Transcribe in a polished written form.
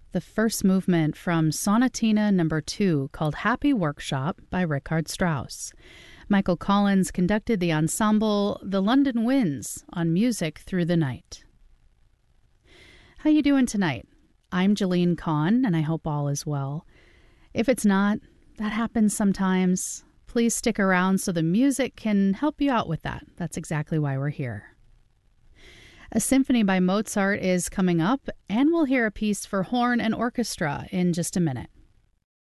the first movement from Sonatina No. 2 called Happy Workshop by Richard Strauss. Michael Collins conducted the ensemble The London Winds on Music Through the Night. How you doing tonight? I'm Jolene Kahn, and I hope all is well. If it's not, that happens sometimes. Please stick around so the music can help you out with that. That's exactly why we're here. A symphony by Mozart is coming up, and we'll hear a piece for horn and orchestra in just a minute.